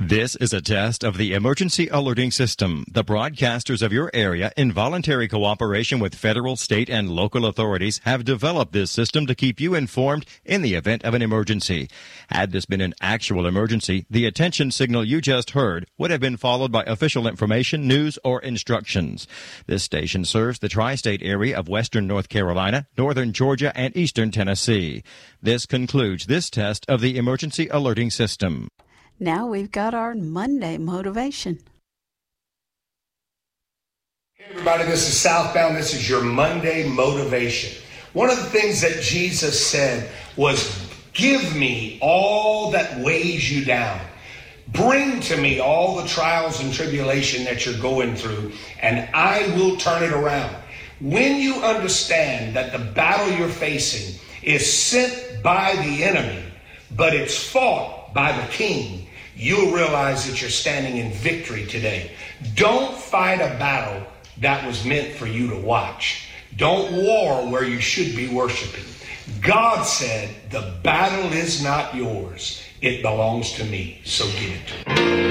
This is a test of the emergency alerting system. The broadcasters of your area, in voluntary cooperation with federal, state, and local authorities, have developed this system to keep you informed in the event of an emergency. Had this been an actual emergency, the attention signal you just heard would have been followed by official information, news, or instructions. This station serves the tri-state area of western North Carolina, northern Georgia, and eastern Tennessee. This concludes this test of the emergency alerting system. Now we've got our Monday motivation. Hey everybody, this is Southbound. This is your Monday motivation. One of the things that Jesus said was, give me all that weighs you down. Bring to me all the trials and tribulation that you're going through, and I will turn it around. When you understand that the battle you're facing is sent by the enemy, but it's fought by the King, you'll realize that you're standing in victory today. Don't fight a battle that was meant for you to watch. Don't war where you should be worshiping. God said, the battle is not yours. It belongs to me. So give it to me.